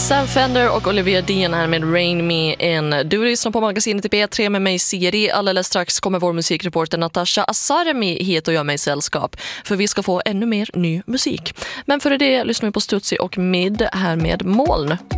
Sam Fender och Olivia Dean här med Rain Me In. Du lyssnar på magasinet i P3 med mig Siri. Alldeles strax kommer vår musikreporter Natasha Asarmi hit och gör mig sällskap. För vi ska få ännu mer ny musik. Men före det lyssnar vi på Stutzi och Mid här med Moln.